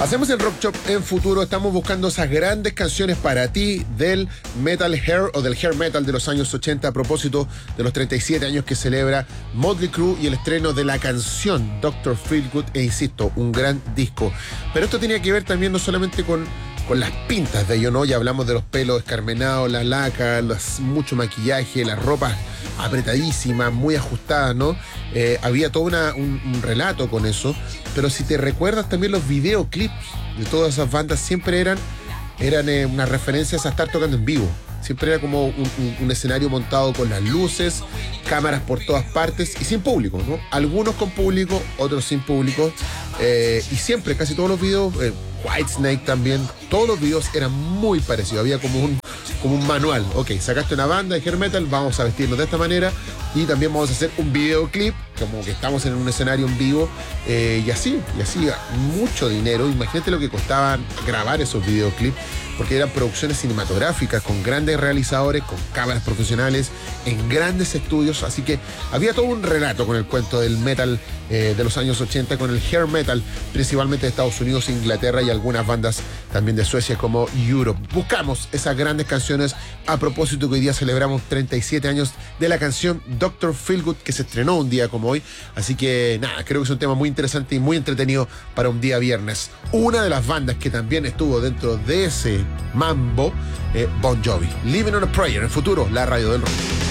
Hacemos el Rock Shop en futuro. Estamos buscando esas grandes canciones para ti del metal hair o del hair metal de los años 80 a propósito de los 37 años que celebra Motley Crue y el estreno de la canción Dr. Feelgood. E insisto, un gran disco. Pero esto tenía que ver también no solamente con las pintas de ellos, ¿no? Ya hablamos de los pelos escarmenados, la laca, mucho maquillaje, las ropas apretadísimas, muy ajustadas, ¿no? Había todo un relato con eso, pero si te recuerdas también los videoclips de todas esas bandas siempre eran unas referencias a estar tocando en vivo. Siempre era como un escenario montado con las luces, cámaras por todas partes y sin público, ¿no? Algunos con público, otros sin público. Y siempre, casi todos los videos, Whitesnake también, todos los videos eran muy parecidos. Había como un manual. Ok, sacaste una banda de hair metal, vamos a vestirnos de esta manera y también vamos a hacer un videoclip, como que estamos en un escenario en vivo, y así, mucho dinero. Imagínate lo que costaba grabar esos videoclips, porque eran producciones cinematográficas con grandes realizadores, con cámaras profesionales, en grandes estudios, así que había todo un relato con el cuento del metal de los años 80, con el hair metal, principalmente de Estados Unidos, Inglaterra y algunas bandas también de Suecia como Europe. Buscamos esas grandes canciones a propósito que hoy día celebramos 37 años de la canción Dr. Feelgood, que se estrenó un día como hoy, así que nada, creo que es un tema muy interesante y muy entretenido para un día viernes. Una de las bandas que también estuvo dentro de ese mambo, Bon Jovi. Living on a Prayer, en el futuro, la radio del rock.